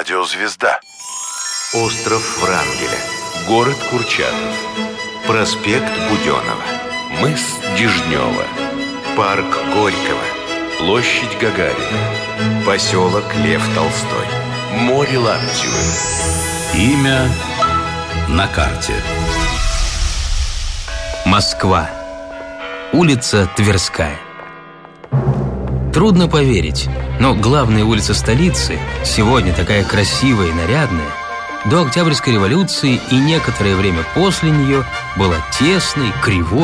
Радиозвезда. Остров Врангеля. Город Курчатов. Проспект Буденова. Мыс Дежнева. Парк Горького. Площадь Гагарина. Поселок Лев Толстой. Море Лаптевы. Имя на карте. Москва. Улица Тверская. Трудно поверить, но главная улица столицы, сегодня такая красивая и нарядная, до Октябрьской революции и некоторое время после нее была тесной, кривой,